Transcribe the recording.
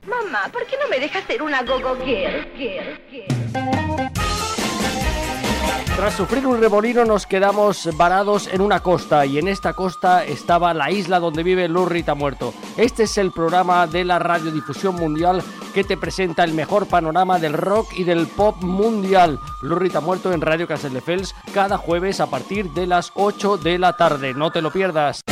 Mamá, ¿por qué no me dejas ser una go-go girl? Tras sufrir un remolino nos quedamos varados en una costa y en esta costa estaba la isla donde vive Lurrita Muerto. Este es el programa de la radiodifusión mundial que te presenta el mejor panorama del rock y del pop mundial. Lurrita Muerto en Radio Castelldefels cada jueves a partir de las 8 de la tarde. No te lo pierdas.